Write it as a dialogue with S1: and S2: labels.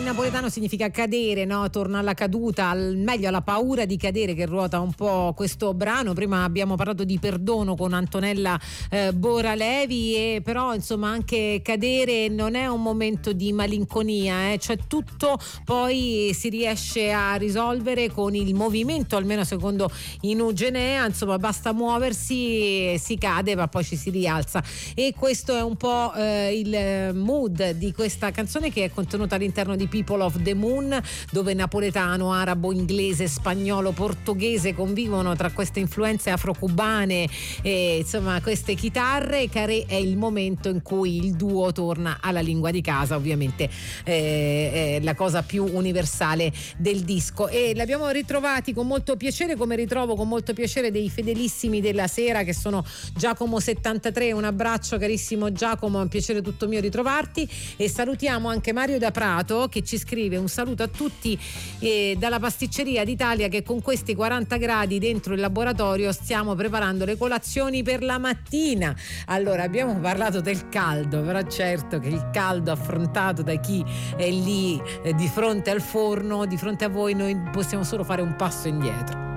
S1: napoletano significa cadere, no? Torna alla caduta, meglio alla paura di cadere, che ruota un po' questo brano. Prima abbiamo parlato di perdono con Antonella Boralevi, e però insomma anche cadere non è un momento di malinconia, cioè tutto poi si riesce a risolvere con il movimento, almeno secondo Inugenea, insomma basta muoversi, si cade ma poi ci si rialza, e questo è un po' il mood di questa canzone, che è contenuta all'interno di People of the Moon, dove napoletano, arabo, inglese, spagnolo, portoghese convivono tra queste influenze afro-cubane e insomma queste chitarre. Carré è il momento in cui il duo torna alla lingua di casa, ovviamente è la cosa più universale del disco, e l'abbiamo ritrovati con molto piacere, come ritrovo con molto piacere dei fedelissimi della sera che sono Giacomo 73. Un abbraccio carissimo Giacomo, è un piacere tutto mio ritrovarti, e salutiamo anche Mario da Prato che ci scrive: un saluto a tutti dalla pasticceria d'Italia, che con questi 40 gradi dentro il laboratorio stiamo preparando le colazioni per la mattina. Allora, abbiamo parlato del caldo, però certo che il caldo affrontato da chi è lì di fronte al forno, di fronte a voi, noi possiamo solo fare un passo indietro.